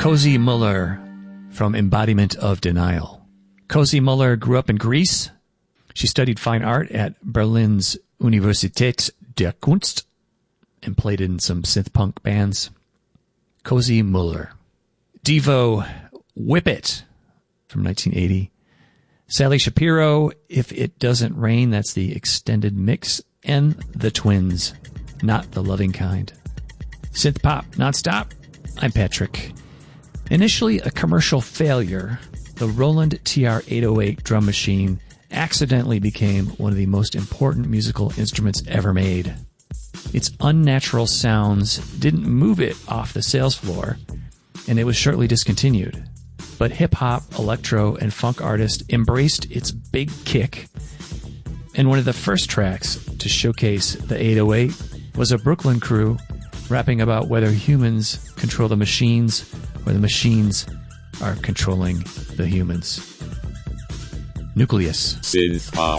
Cozy Muller from Embodiment of Denial. Cozy Muller grew up in Greece. She studied fine art at Berlin's Universität der Kunst and played in some synth punk bands. Cozy Muller. Devo, Whip It from 1980. Sally Shapiro, If It Doesn't Rain, that's the extended mix. And The Twins, Not the Loving Kind. Synth pop nonstop. I'm Patrick. Initially a commercial failure, the Roland TR-808 drum machine accidentally became one of the most important musical instruments ever made. Its unnatural sounds didn't move it off the sales floor, and it was shortly discontinued. But hip-hop, electro, and funk artists embraced its big kick, and one of the first tracks to showcase the 808 was a Brooklyn crew rapping about whether humans control the machines or the machines are controlling the humans. Nucleus. Synth pop.